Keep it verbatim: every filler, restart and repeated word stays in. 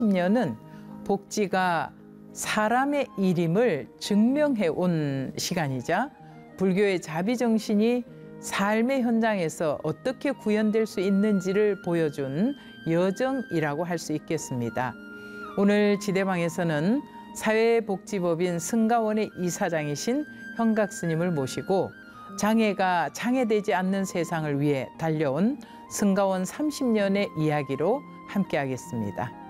년은 복지가 사람의 일임을 증명해 온 시간이자 불교의 자비정신이 삶의 현장에서 어떻게 구현될 수 있는지를 보여준 여정이라고 할 수 있겠습니다. 오늘 지대방에서는 사회복지법인 승가원의 이사장이신 현각스님을 모시고 장애가 장애되지 않는 세상을 위해 달려온 승가원 삼십 년의 이야기로 함께하겠습니다.